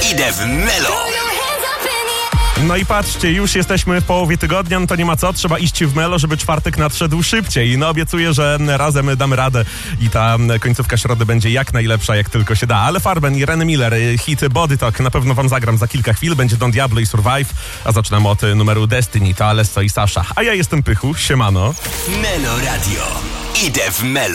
Idę w Melo. No i patrzcie, już jesteśmy w połowie tygodnia, no to nie ma co, trzeba iść w Melo, żeby czwartek nadszedł szybciej. No obiecuję, że razem damy radę i ta końcówka środy będzie jak najlepsza, jak tylko się da. Ale Farben i Ren Miller, hit Body Talk, na pewno wam zagram za kilka chwil. Będzie Don Diablo i Survive, a zaczynamy od numeru Destiny, to Alesso i Sasha. A ja jestem Pychu, siemano. Melo Radio. Idę w Melo.